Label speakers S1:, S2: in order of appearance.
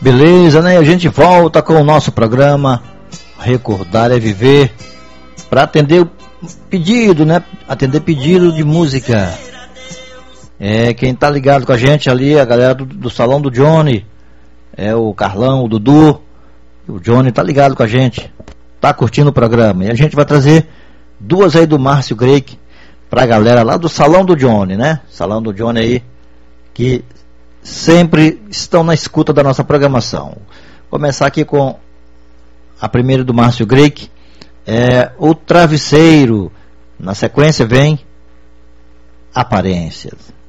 S1: Beleza, né? A gente volta com o nosso programa Recordar é Viver para atender o pedido, né? Atender pedido de música. Quem tá ligado com a gente ali, a galera do Salão do Johnny, o Carlão, o Dudu, o Johnny tá ligado com a gente, tá curtindo o programa. E a gente vai trazer duas aí do Márcio Greik pra galera lá do Salão do Johnny, né? Salão do Johnny aí, que sempre estão na escuta da nossa programação. Começar aqui com a primeira do Márcio Greik, O Travesseiro. Na sequência vem Aparências.